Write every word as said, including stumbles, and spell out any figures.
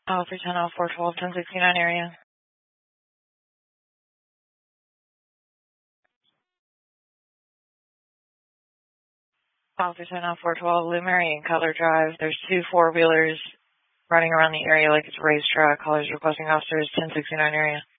Officer ten oh four twelve, ten sixty-nine area. Officer ten oh four twelve, Luminary and Cutler Drive. There's two four-wheelers running around the area like it's a racetrack. Callers requesting officers ten sixty-nine area.